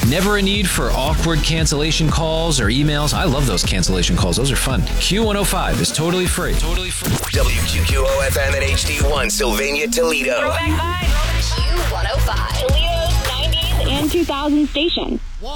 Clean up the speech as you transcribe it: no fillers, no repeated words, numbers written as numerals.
Never a need for awkward cancellation calls or emails. I love those cancellation calls. Those are fun. Q105 is totally free. Totally free. WQQO FM at HD1, Sylvania, Toledo. Q105. Toledo's 90s and 2000s station.